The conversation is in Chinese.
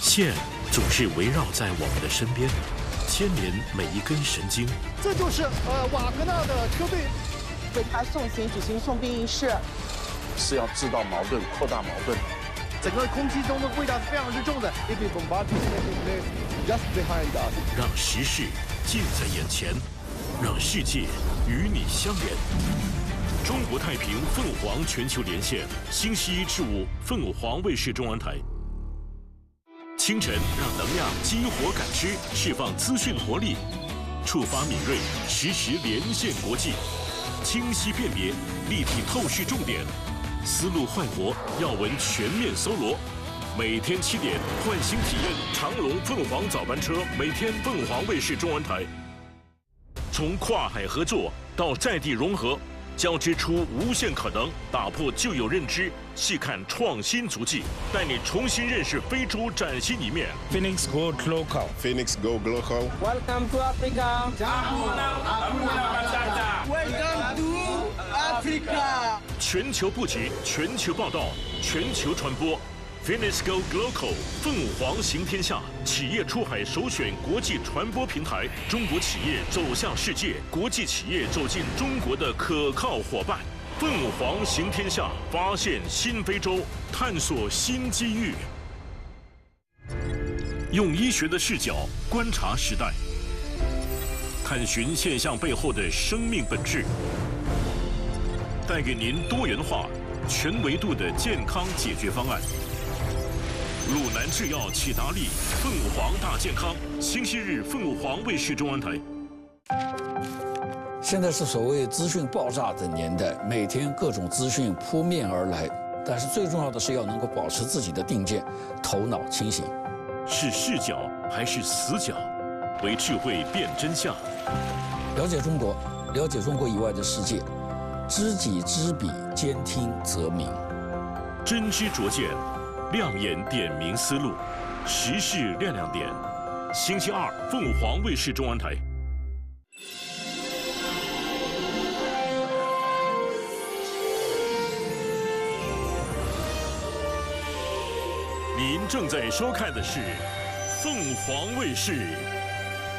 线总是围绕在我们的身边，牵连每一根神经。 这就是瓦格纳的车队为他送行举行送殡仪式， 是要制造矛盾、扩大矛盾。 整个空气中的味道是非常之重的。If we bombard taking place just behind us， 让时事近在眼前，让世界与你相连。中国太平凤凰全球连线，星期1至5，凤凰卫视中文台。清晨让能量激活感知，释放资讯活力，触发敏锐，实时连线国际，清晰辨别，立体透视重点，思路焕活，要闻全面搜罗。每天7点，换新体验长龙凤凰早班车，每天凤凰卫视中文台。从跨海合作到在地融合，交织出无限可能，打破旧有认知，细看创新足迹，带你重新认识非洲崭新一面。 Phoenix Go Global. Phoenix Go Global. Welcome to Africa. Welcome to Africa。 全球布局，全球报道，全球传播。Phoenix Go Global， 凤凰行天下，企业出海首选国际传播平台，中国企业走向世界，国际企业走进中国的可靠伙伴。凤凰行天下，发现新非洲，探索新机遇。用医学的视角观察时代，探寻现象背后的生命本质，带给您多元化、全维度的健康解决方案。鲁南制药启达利，凤凰大健康，星期日凤凰卫视中文台。 现在是所谓资讯爆炸的年代，每天各种资讯扑面而来，但是最重要的是要能够保持自己的定见，头脑清醒。 是视角还是死角？为智慧辨真相。 了解中国，了解中国以外的世界，知己知彼，兼听则明。 真知灼见，亮眼点明思路，时事亮亮点。星期2，凤凰卫视中文台。您正在收看的是凤凰卫视